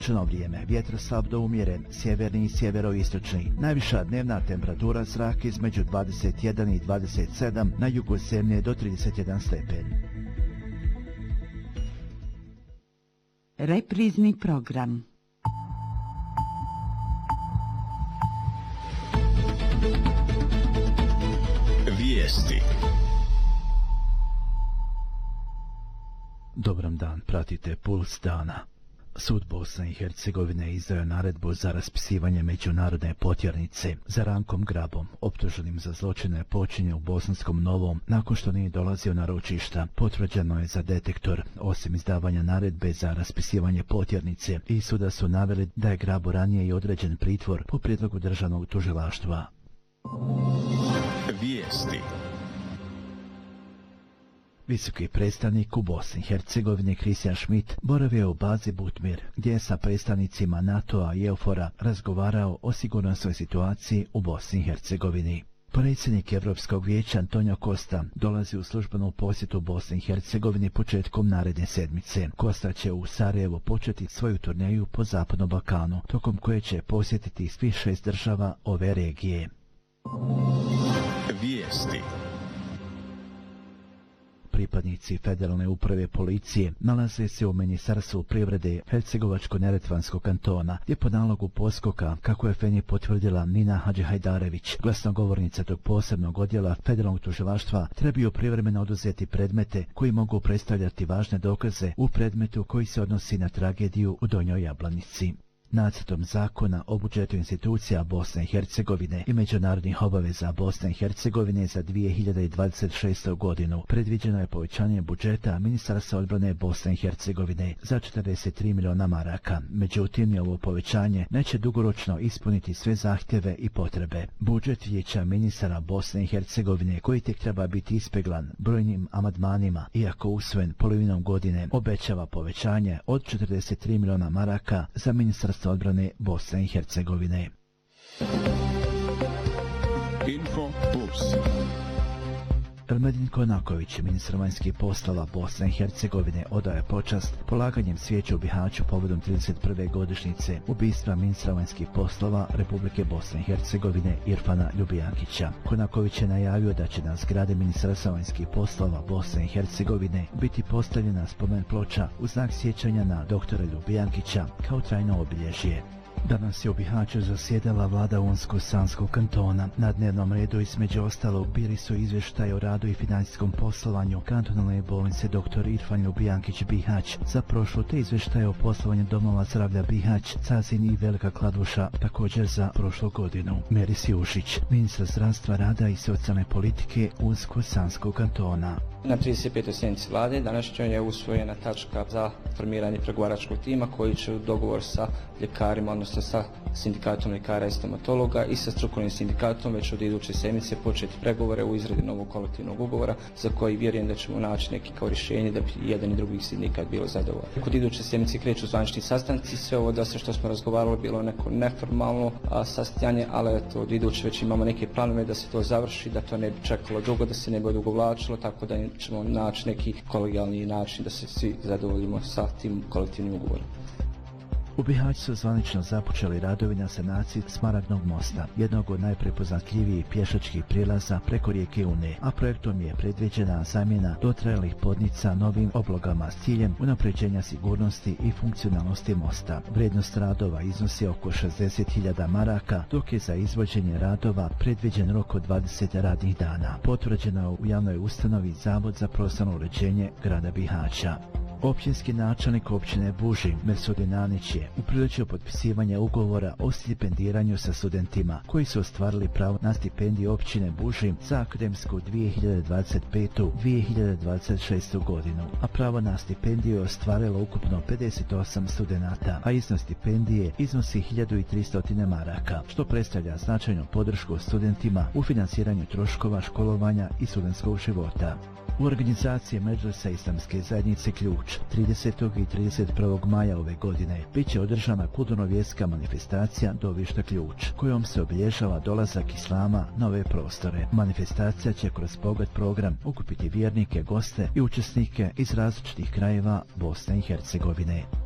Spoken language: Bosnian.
Vrijeme, vjetar slab do umjeren, sjeverni i sjeveroistočni. Najviša dnevna temperatura zraka između 21 i 27, na jugu zemlje do 31 stepen. Reprizni program. Vijesti. Dobrom dan, pratite Puls dana. Sud Bosne i Hercegovine izdao naredbu za raspisivanje međunarodne potjernice za Rankom Grabom, optuženim za zločine počinje u Bosanskom Novom nakon što nije dolazio na ročišta. Potvrđeno je za detektor. Osim izdavanja naredbe za raspisivanje potjernice, iz suda su naveli da je Grabu ranije i određen pritvor po prijedlogu državnog tužilaštva. Vijesti. Visoki predstavnik u Bosni i Hercegovini Christian Schmidt boravio u bazi Butmir, gdje je sa predstavnicima NATO-a i EUFOR-a razgovarao o sigurnosnoj situaciji u Bosni i Hercegovini. Predsjednik Europskog vijeća Antonio Costa dolazi u službenu posjetu Bosni i Hercegovini početkom naredne sedmice. Costa će u Sarajevo početi svoju turneju po Zapadnom Balkanu, tokom koje će posjetiti svih 6 država ove regije. Vijesti. Pripadnici federalne uprave policije nalaze se u Ministarstvu privrede Hercegovačko-neretvanskog kantona, gdje po nalogu poskoka, kako je Feni potvrdila Nina Hadžihajdarević, glasnogovornica tog posebnog odjela federalnog tužilaštva, trebaju privremeno oduzeti predmete koji mogu predstavljati važne dokaze u predmetu koji se odnosi na tragediju u Donjoj Jablanici. Nacrtom zakona o budžetu institucija Bosne i Hercegovine i međunarodnih obaveza Bosne i Hercegovine za 2026. godinu predviđeno je povećanje budžeta Ministarstva odbrane Bosne i Hercegovine za 43 miliona maraka. Međutim, ovo povećanje neće dugoročno ispuniti sve zahtjeve i potrebe. Budžet vijeća ministara Bosne i Hercegovine, koji tek treba biti ispeglan brojnim amandmanima, iako usvojen polovinom godine, obećava povećanje od 43 miliona maraka za Ministarstvo odbrane Bosne i Hercegovine. Info Plus. Ermedin Konaković, ministar vanjskih poslova Bosne i Hercegovine, odao je počast polaganjem svijeća u Bihaću povodom 31. godišnjice ubistva ministra vanjskih poslova Republike Bosne i Hercegovine Irfana Ljubijankića. Konaković je najavio da će na zgrade Ministarstva vanjskih poslova Bosne i Hercegovine biti postavljena spomen ploča u znak sjećanja na doktora Ljubijankića kao trajno obilježje. Danas je u Bihaću zasjedala vlada Unsko-Sanskog kantona. Na dnevnom redu između ostalog bili su izvještaj o radu i financijskom poslovanju kantonalne bolnice dr. Irfan Ljubijankić Bihać za prošlu, te izvještaj o poslovanju domova zdravlja Bihać, Cazin i Velika Kladuša također za prošlu godinu. Meris Jušić, ministar zdravstva, rada i socijalne politike Unsko-Sanskog kantona. Na 35. sjednici vlade današnjoj je usvojena tačka za formiranje pregovaračkog tima koji će u dogovor sa ljekarima, odnosno sa sindikatom ljekara i stomatologa i sa strukovnim sindikatom već od iduće sedmice početi pregovore u izradi novog kolektivnog ugovora, za koji vjerujem da ćemo naći neki kao rješenje da bi jedan i drugi sindikat bilo zadovoljno. Kod iduće sedmice kreću zvanični sastanci, sve ovo dosta što smo razgovarali bilo neko neformalno sastajanje, ali eto, od iduće već imamo neke planove da se to završi, da to ne bi čekalo dugo, da se ne bi odugovlačilo, tako da ćemo naći neki kolegijalni način da se svi zadovoljimo sa tim kolektivnim ugovorom. U Bihaću su zvanično započeli radovi na sanaciji Smaragdnog mosta, jednog od najprepoznatljivijih pješačkih prijelaza preko rijeke Une, a projektom je predviđena zamjena dotrajalih podnica novim oblogama s ciljem unapređenja sigurnosti i funkcionalnosti mosta. Vrijednost radova iznosi oko 60.000 maraka, dok je za izvođenje radova predviđen rok od 20 radnih dana. Potvrđeno je u javnoj ustanovi Zavod za prostorno uređenje grada Bihaća. Općinski načelnik općine Buži, Mersudin Anić, je upriličio potpisivanje ugovora o stipendiranju sa studentima koji su ostvarili pravo na stipendiju općine Buži za akademsku 2025-2026. godinu, a pravo na stipendiju je ostvarilo ukupno 58 studenata, a iznos stipendije iznosi 1300 maraka, što predstavlja značajnu podršku studentima u financiranju troškova školovanja i studentskog života. U organizaciji Medžlisa Islamske zajednice Ključ 30. i 31. maja ove godine bit će održana kulturno-vjerska manifestacija Dovišta Ključ, kojom se obilježava dolazak Islama na ove prostore. Manifestacija će kroz bogat program okupiti vjernike, goste i učesnike iz različitih krajeva Bosne i Hercegovine.